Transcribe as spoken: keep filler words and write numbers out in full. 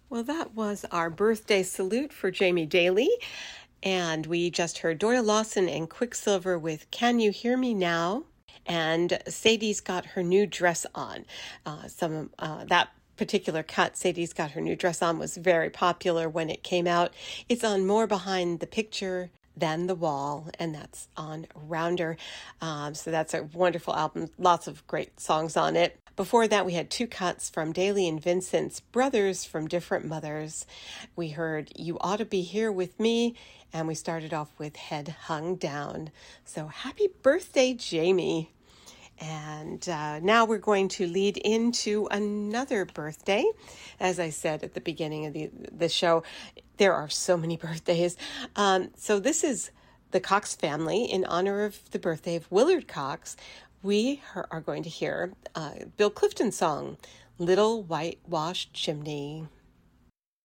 Well, that was our birthday salute for Jamie Daly. And we just heard Doyle Lawson and Quicksilver with Can You Hear Me Now? And Sadie's got her new dress on. Uh, some uh, that particular cut, Sadie's got her new dress on, was very popular when it came out. It's on More Behind the Picture Than the Wall, and that's on Rounder. Um, so that's a wonderful album. Lots of great songs on it. Before that, we had two cuts from Daly and Vincent's Brothers from Different Mothers. We heard You Ought to Be Here With Me, and we started off with Head Hung Down. So happy birthday, Jamie. And uh, now we're going to lead into another birthday. As I said at the beginning of the, the show, there are so many birthdays. Um, so this is the Cox family in honor of the birthday of Willard Cox. We are going to hear uh, Bill Clifton's song, Little Whitewashed Chimney.